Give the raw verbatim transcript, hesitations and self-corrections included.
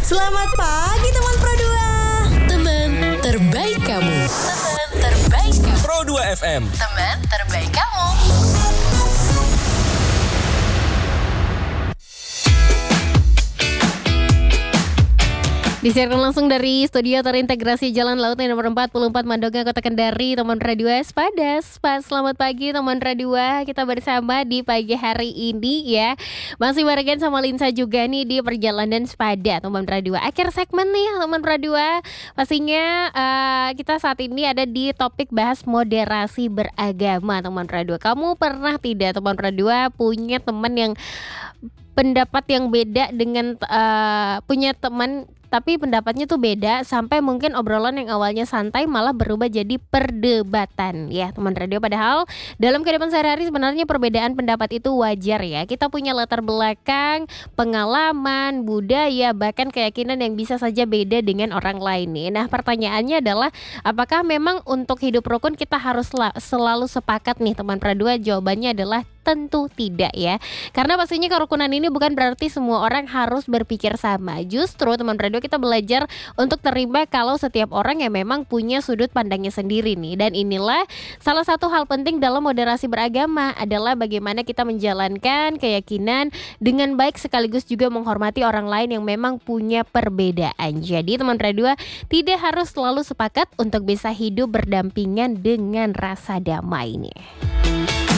Selamat pagi teman Pro dua. Teman terbaik kamu. Teman terbaik kamu. Pro dua F M. Teman terbaik kamu. Disiarkan langsung dari studio terintegrasi Jalan Laut nomor empat puluh empat Mandonga, Kota Kendari, teman Radio Espada. Spa, selamat pagi teman Radio. Kita bersama di pagi hari ini ya. Masih barengan sama Linsa juga nih di perjalanan Sepada teman Radio. Akhir segmen nih teman Radio. Pastinya uh, kita saat ini ada di topik bahas moderasi beragama teman Radio. Kamu pernah tidak teman Radio punya teman yang pendapat yang beda dengan uh, punya teman tapi pendapatnya tuh beda sampai mungkin obrolan yang awalnya santai malah berubah jadi perdebatan ya teman radio. Padahal dalam kehidupan sehari-hari sebenarnya perbedaan pendapat itu wajar ya. Kita punya latar belakang, pengalaman, budaya, bahkan keyakinan yang bisa saja beda dengan orang lain nih. Nah pertanyaannya adalah apakah memang untuk hidup rukun kita harus selalu sepakat nih teman radio? Jawabannya adalah tentu tidak ya. Karena pastinya kerukunan ini bukan berarti semua orang harus berpikir sama. Justru teman radio kita belajar untuk terima kalau setiap orang yang memang punya sudut pandangnya sendiri nih. Dan inilah salah satu hal penting dalam moderasi beragama adalah bagaimana kita menjalankan keyakinan dengan baik sekaligus juga menghormati orang lain yang memang punya perbedaan. Jadi teman radio tidak harus selalu sepakat untuk bisa hidup berdampingan dengan rasa damai nih.